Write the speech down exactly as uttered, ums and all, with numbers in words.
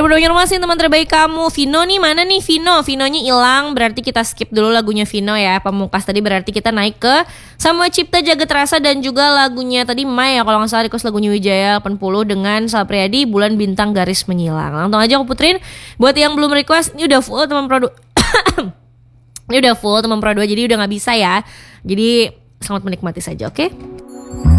Banjarmasin teman terbaik kamu. Vino nih mana nih Vino? Vinonya hilang, berarti kita skip dulu lagunya Vino ya. Pamungkas tadi berarti kita naik ke Sama Cipta Jagat Rasa dan juga lagunya tadi Mai ya kalau nggak salah, request lagunya Wijaya delapan puluh dengan Sal Priadi Bulan Bintang Garis Menyilang. Langsung aja aku puterin buat yang belum request. Ini udah full teman produ. Ini udah full teman pro dua, jadi udah nggak bisa ya. Jadi selamat menikmati saja, oke? Okay?